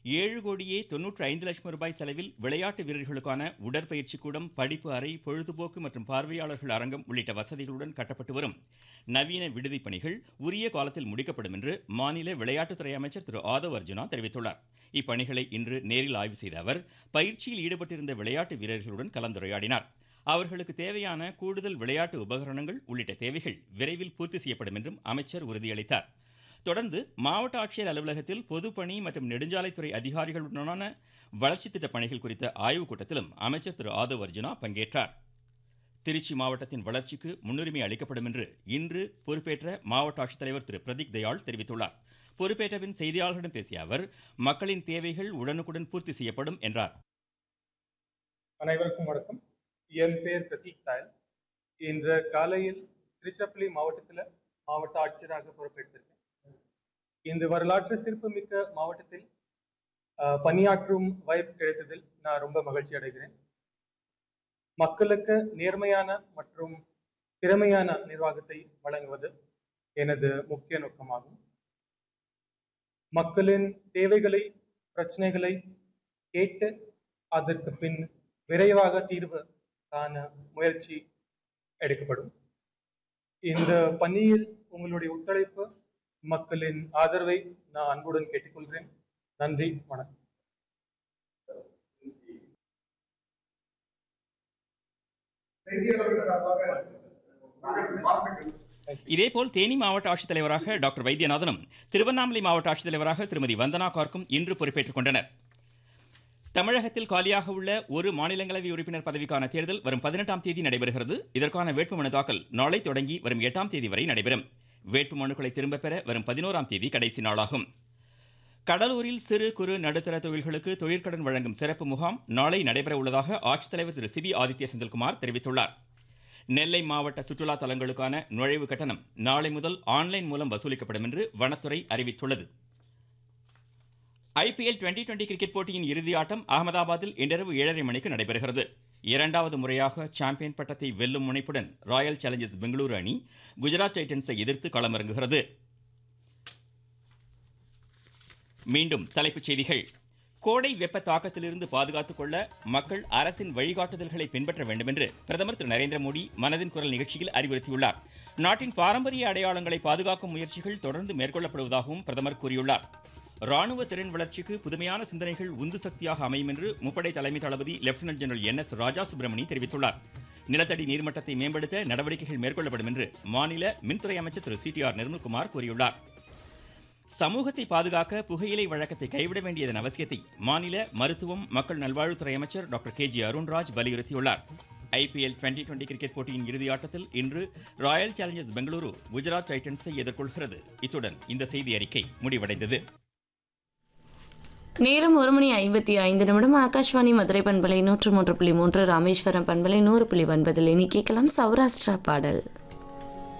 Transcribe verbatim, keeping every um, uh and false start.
ஏழு கோடியே தொன்னூற்றி ஐந்து லட்சம் ரூபாய் செலவில் விளையாட்டு வீரர்களுக்கான உடற்பயிற்சி கூடம், படிப்பு அறை, பொழுதுபோக்கு மற்றும் பார்வையாளர்கள் அரங்கம் உள்ளிட்ட வசதிகளுடன் கட்டப்பட்டு வரும் நவீன விடுதி பணிகள் உரிய காலத்தில் முடிக்கப்படும் என்று மாநில விளையாட்டுத்துறை அமைச்சர் திரு ஆதவ் அர்ஜுனா தெரிவித்துள்ளார். இப்பணிகளை இன்று நேரில் ஆய்வு செய்த அவர் பயிற்சியில் ஈடுபட்டிருந்த விளையாட்டு வீரர்களுடன் கலந்துரையாடினார். அவர்களுக்கு தேவையான கூடுதல் விளையாட்டு உபகரணங்கள் உள்ளிட்ட தேவைகள் விரைவில் பூர்த்தி செய்யப்படும் என்றும் அமைச்சர் உறுதியளித்தார். தொடர்ந்து மாவட்ட ஆட்சியர் அலுவலகத்தில் பொதுப்பணி மற்றும் நெடுஞ்சாலைத்துறை அதிகாரிகளுடனான வளர்ச்சி திட்ட பணிகள் குறித்த ஆய்வுக் கூட்டத்திலும் அமைச்சர் திரு ஆதவ் அர்ஜுனா பங்கேற்றார். திருச்சி மாவட்டத்தின் வளர்ச்சிக்கு முன்னுரிமை அளிக்கப்படும் என்று இன்று பொறுப்பேற்ற மாவட்ட ஆட்சித்தலைவர் திரு பிரதீக் தயாள் தெரிவித்துள்ளார். பொறுப்பேற்ற பின் செய்தியாளர்களிடம் பேசிய அவர் மக்களின் தேவைகள் உடனுக்குடன் பூர்த்தி செய்யப்படும் என்றார். அனைவருக்கும் வணக்கம். என் பேர் பிரதீக் தயாள். இன்று காலையில் திருச்சிராப்பள்ளி மாவட்டத்தில் மாவட்ட ஆட்சியராக பொறுப்பேற்றிருக்கேன். இந்த வரலாற்று சிறப்புமிக்க மாவட்டத்தில் பணியாற்றும் வாய்ப்பு கிடைத்ததில் நான் ரொம்ப மகிழ்ச்சி அடைகிறேன். மக்களுக்கு நேர்மையான மற்றும் திறமையான நிர்வாகத்தை வழங்குவது எனது முக்கிய நோக்கமாகும். மக்களின் தேவைகளை, பிரச்சனைகளை கேட்டு அதற்கு பின் விரைவாக தீர்வு காண முயற்சி எடுக்கப்படும். இந்த பணியில் உங்களுடைய ஒத்துழைப்பு, மக்களின் ஆதரவை நான் அன்புடன் கேட்டுக்கொள்கிறேன். நன்றி, வணக்கம். இதேபோல் தேனி மாவட்ட ஆட்சித்தலைவராக டாக்டர் வைத்தியநாதனும், திருவண்ணாமலை மாவட்ட ஆட்சித்தலைவராக திருமதி வந்தனா கார்க்கும் இன்று பொறுப்பேற்றுக் கொண்டனர். தமிழகத்தில் காலியாக உள்ள ஒரு மாநிலங்களவை உறுப்பினர் பதவிக்கான தேர்தல் வரும் பதினெட்டாம் தேதி நடைபெறுகிறது. இதற்கான வேட்புமனு தாக்கல் நாளை தொடங்கி வரும் எட்டாம் தேதி வரை நடைபெறும். வேட்புமனுக்களை திரும்ப பெற வரும் பதினோராம் தேதி கடைசி நாளாகும். கடலூரில் சிறு குறு நடுத்தர தொழில்களுக்கு தொழிற்கடன் வழங்கும் சிறப்பு முகாம் நாளை நடைபெற உள்ளதாக ஆட்சித்தலைவர் திரு சிபி ஆதித்ய செந்தில்குமார் தெரிவித்துள்ளார். நெல்லை மாவட்ட சுற்றுலா தலங்களுக்கான நுழைவு கட்டணம் நாளை முதல் ஆன்லைன் மூலம் வசூலிக்கப்படும் என்று வனத்துறை அறிவித்துள்ளது. ஐபிஎல் டுவெண்டி டுவெண்டி கிரிக்கெட் போட்டியின் இறுதி ஆட்டம் அகமதாபாத்தில் இன்றிரவு ஏழரை மணிக்கு நடைபெறுகிறது. இரண்டாவது முறையாக சாம்பியன் பட்டத்தை வெல்லும் முனைப்புடன் ராயல் சேலஞ்சர்ஸ் பெங்களூரு அணி குஜராத் டைட்டன்ஸை எதிர்த்து களமிறங்குகிறது. மீண்டும் தலைப்புச் செய்திகள். கோடை வெப்ப தாக்கத்திலிருந்து பாதுகாத்துக் கொள்ள மக்கள் அரசின் வழிகாட்டுதல்களை பின்பற்ற வேண்டும் என்று பிரதமர் திரு நரேந்திர மோடி மனதின் குரல் நிகழ்ச்சியில் அறிவுறுத்தியுள்ளார். நாட்டின் பாரம்பரிய அடையாளங்களை பாதுகாக்கும் முயற்சிகள் தொடர்ந்து மேற்கொள்ளப்படுவதாகவும் பிரதமர் கூறியுள்ளார். ராணுவ திறன் வளர்ச்சிக்கு புதுமையான சிந்தனைகள் உந்து சக்தியாக அமையும் என்று முப்படை தலைமை தளபதி லெப்டினன்ட் ஜெனரல் என் எஸ் ராஜா சுப்பிரமணி தெரிவித்துள்ளார். நிலத்தடி நீர்மட்டத்தை மேம்படுத்த நடவடிக்கைகள் மேற்கொள்ளப்படும் என்று மாநில மின்துறை அமைச்சர் திரு சி டி ஆர் நிர்மல்குமார் கூறியுள்ளார். சமூகத்தை பாதுகாக்க புகையிலை வழக்கத்தை கைவிட வேண்டியதன் அவசியத்தை மாநில மருத்துவம் மக்கள் நல்வாழ்வுத்துறை அமைச்சர் டாக்டர் கே ஜி அருண்ராஜ் வலியுறுத்தியுள்ளார். ஐபிஎல் டுவெண்டி டுவெண்டி கிரிக்கெட் போட்டியின் இறுதி ஆட்டத்தில் இன்று ராயல் சேலஞ்சர்ஸ் பெங்களூரு குஜராத் டைட்டன்ஸை எதிர்கொள்கிறது. இத்துடன் இந்த செய்தி அறிக்கை முடிவடைந்தது. நேரம் ஒரு மணி ஐம்பத்தி ஐந்து நிமிடம். ஆகாஷ்வாணி மதுரை பண்பலை நூற்று மூன்று புள்ளி மூன்று, ராமேஸ்வரம் பண்பலை நூறு புள்ளி ஒன்பதில் இனி கேட்கலாம் சௌராஷ்டிரா பாடல்.